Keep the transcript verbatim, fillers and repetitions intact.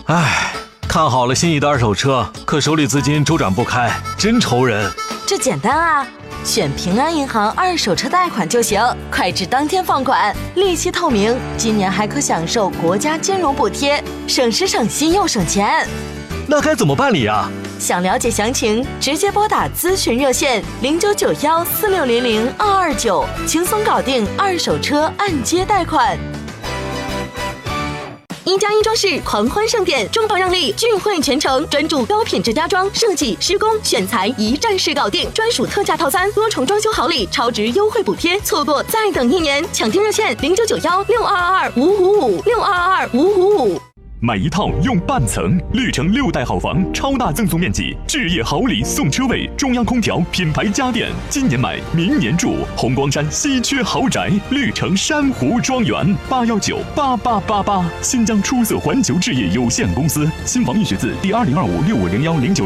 唉，看好了心仪的二手车，可手里资金周转不开，真愁人。 这简单啊，选平安银行二手车贷款就行，快至当天放款，利息透明，今年还可享受国家金融补贴，省时省心又省钱。 那该怎么办理啊？ 想了解详情，直接拨打咨询热线零九九幺四六零零二二九，轻松搞定二手车按揭贷款。一加一装饰狂欢盛典，重磅让利，聚会全程，专注高品质家装设计、施工、选材，一站式搞定，专属特价套餐，多重装修好礼，超值优惠补贴，错过再等一年，抢订热线零九九幺六二二二五五五六二二二五五五。 买一套用半层，绿城六代好房，超大赠送面积，置业好礼送车位，中央空调，品牌家电，今年买，明年住。红光山稀缺豪宅，绿城珊瑚庄园，八幺九八八八八。新疆出色环球置业有限公司，新房预选字第二零二五六五零幺零九。